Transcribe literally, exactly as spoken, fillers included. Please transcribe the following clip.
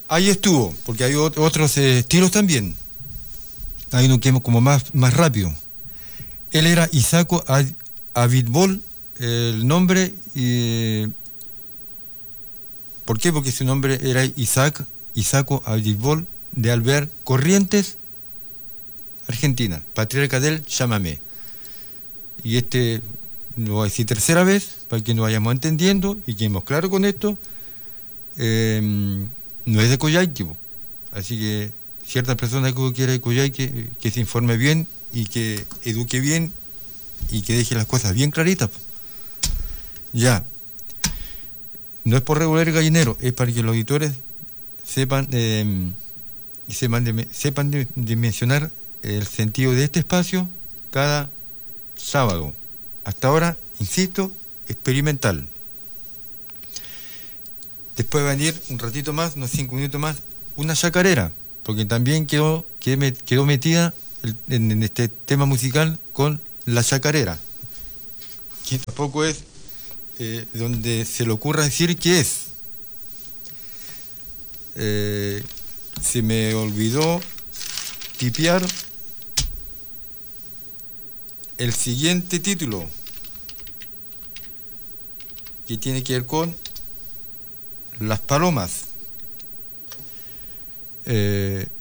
Ahí estuvo, porque hay ot- otros eh, estilos también. Hay uno que es como más, más rápido. Él era Isaco Ad- Abitbol, el nombre. Eh, ¿Por qué? Porque su nombre era Isaac, Isaco Abitbol de Alvear Corrientes, Argentina, patriarca del chamamé. Y este, lo voy a decir tercera vez, para que nos vayamos entendiendo y quedemos claros con esto, eh, no es de Coyhaique, po. Así que ciertas personas que quiera de Coyhaique, que se informe bien y que eduque bien y que deje las cosas bien claritas, po. Ya, no es por regular el gallinero, es para que los auditores sepan, eh, y sepan, de, sepan de, dimensionar el sentido de este espacio cada sábado. Hasta ahora, insisto, experimental. Después va a venir un ratito más, unos cinco minutos más, una chacarera, porque también quedó, quedó, met- quedó metida el- en, en este tema musical con la chacarera, que tampoco es eh, donde se le ocurra decir que es. Eh, se me olvidó tipear el siguiente título, que tiene que ver con las palomas. Eh,